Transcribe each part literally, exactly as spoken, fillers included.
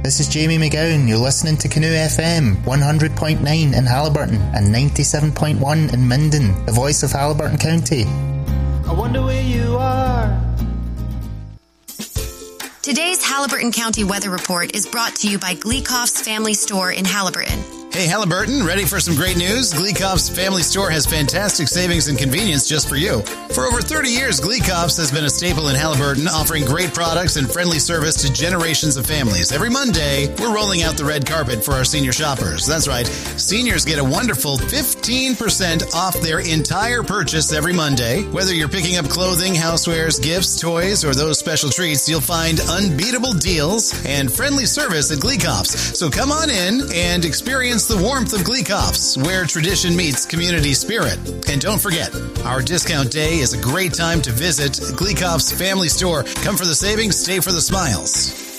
This is Jamie McGowan. You're listening to Canoe F M, one hundred point nine in Haliburton and ninety-seven point one in Minden, the voice of Haliburton County. I wonder where you are. Today's Haliburton County weather report is brought to you by Gleekoff's Family Store in Haliburton. Hey, Haliburton, ready for some great news? Gleekoff's Family Store has fantastic savings and convenience just for you. For over thirty years, Gleekoff's has been a staple in Haliburton, offering great products and friendly service to generations of families. Every Monday, we're rolling out the red carpet for our senior shoppers. That's right. Seniors get a wonderful fifteen percent off their entire purchase every Monday. Whether you're picking up clothing, housewares, gifts, toys, or those special treats, you'll find unbeatable deals and friendly service at Gleekoff's. So come on in and experience the warmth of Gleekoff's, where tradition meets community spirit. And don't forget, our discount day is a great time to visit Gleekoff's Family Store. Come for the savings, stay for the smiles.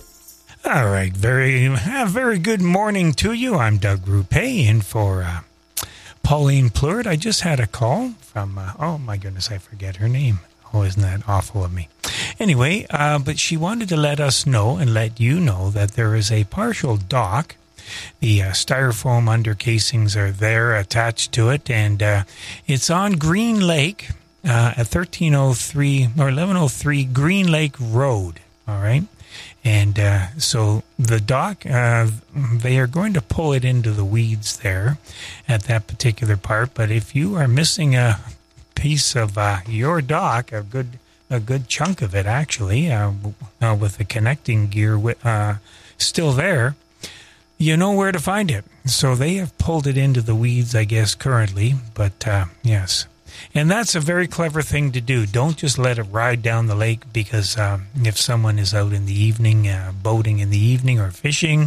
All right, very, uh, very good morning to you. I'm Doug Rupe, in for uh, Pauline Plurt. I just had a call from, uh, oh my goodness, I forget her name. Oh, isn't that awful of me? Anyway, uh, but she wanted to let us know and let you know that there is a partial dock. The uh, styrofoam under casings are there attached to it, and uh, it's on Green Lake uh, at thirteen oh three or eleven oh three Green Lake Road. All right, and uh, so the dock, uh, they are going to pull it into the weeds there at that particular part. But if you are missing a piece of uh, your dock, a good a good chunk of it actually, uh, uh, with the connecting gear uh, still there, you know where to find it. So they have pulled it into the weeds, I guess, currently. But, uh, yes. And that's a very clever thing to do. Don't just let it ride down the lake, because um, if someone is out in the evening, uh, boating in the evening or fishing,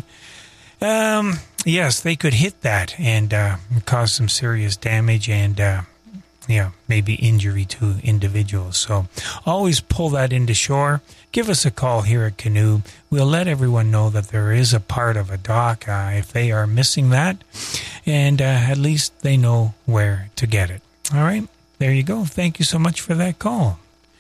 um, yes, they could hit that and uh, cause some serious damage and, uh, yeah, maybe injury to individuals. So always pull that into shore. Give us a call here at Canoe. We'll let everyone know that there is a part of a dock uh, if they are missing that. And uh, at least they know where to get it. All right, there you go. Thank you so much for that call.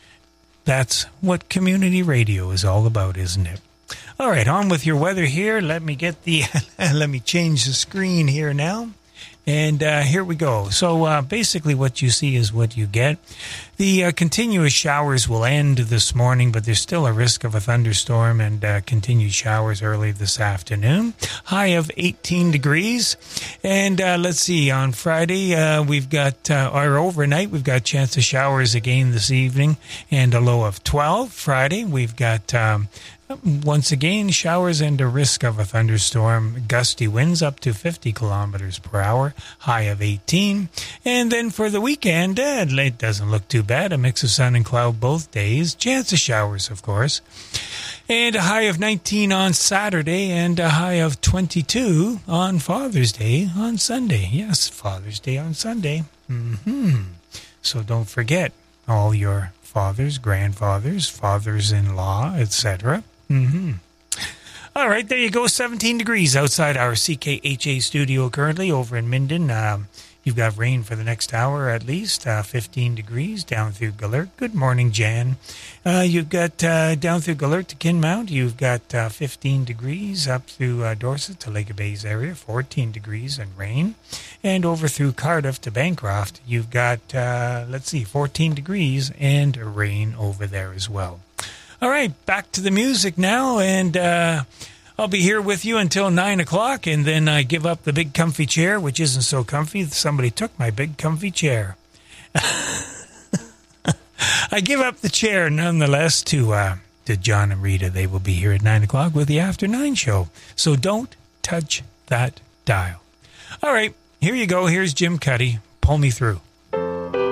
That's what community radio is all about, isn't it? All right, on with your weather here. Let me get the, let me change the screen here now. And uh, here we go. So uh, basically what you see is what you get. The uh, continuous showers will end this morning, but there's still a risk of a thunderstorm and uh, continued showers early this afternoon. High of eighteen degrees. And uh, let's see, on Friday, uh, we've got, uh, or overnight, we've got chance of showers again this evening and a low of twelve. Friday, we've got... Um, Once again, showers and a risk of a thunderstorm. Gusty winds up to fifty kilometers per hour, high of eighteen. And then for the weekend, uh, it doesn't look too bad. A mix of sun and cloud both days. Chance of showers, of course. And a high of nineteen on Saturday and a high of twenty-two on Father's Day on Sunday. Yes, Father's Day on Sunday. Mm-hmm. So don't forget all your fathers, grandfathers, fathers-in-law, et cetera. Mm-hmm. All right, there you go. seventeen degrees outside our C K H A studio currently over in Minden. Um, you've got rain for the next hour at least. Uh, fifteen degrees down through Galert. Good morning, Jan. Uh, you've got uh, down through Galert to Kinmount. You've got uh, fifteen degrees up through uh, Dorset to Lake of Bays area. fourteen degrees and rain. And over through Cardiff to Bancroft, you've got, uh, let's see, fourteen degrees and rain over there as well. All right, back to the music now, and uh, I'll be here with you until nine o'clock, and then I give up the big comfy chair, which isn't so comfy. Somebody took my big comfy chair. I give up the chair nonetheless to, uh, to John and Rita. They will be here at nine o'clock with the After Nine show, so don't touch that dial. All right, here you go. Here's Jim Cuddy. Pull me through.